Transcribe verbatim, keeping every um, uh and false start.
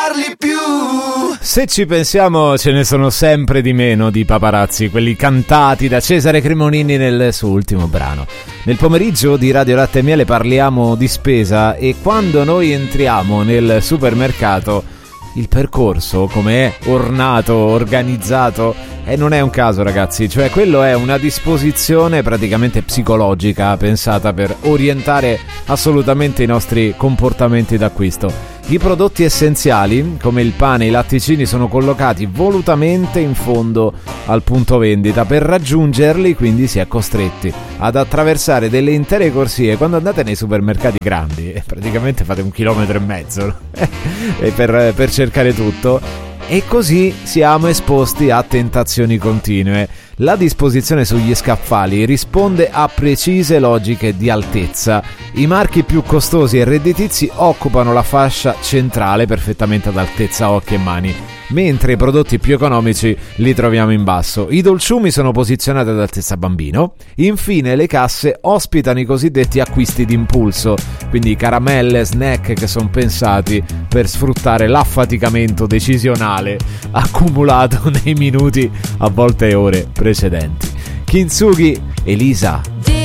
Se ci pensiamo, ce ne sono sempre di meno di paparazzi, quelli cantati da Cesare Cremonini nel suo ultimo brano. Nel pomeriggio di Radio Latte e Miele parliamo di spesa e quando noi entriamo nel supermercato il percorso, come è ornato, organizzato, e non è un caso, ragazzi, cioè quello è una disposizione praticamente psicologica pensata per orientare assolutamente i nostri comportamenti d'acquisto. I prodotti essenziali, come il pane e i latticini, sono collocati volutamente in fondo al punto vendita. Per raggiungerli, quindi, si è costretti ad attraversare delle intere corsie. Quando andate nei supermercati grandi, praticamente fate un chilometro e mezzo, no? e per, per cercare tutto. E così siamo esposti a tentazioni continue. La disposizione sugli scaffali risponde a precise logiche di altezza. I marchi più costosi e redditizi occupano la fascia centrale perfettamente ad altezza occhi e mani, mentre i prodotti più economici li troviamo in basso. I dolciumi sono posizionati ad altezza bambino. Infine le casse ospitano i cosiddetti acquisti d'impulso, quindi caramelle, snack che sono pensati per sfruttare l'affaticamento decisionale accumulato nei minuti, a volte ore precedenti. Kintsugi, Elisa.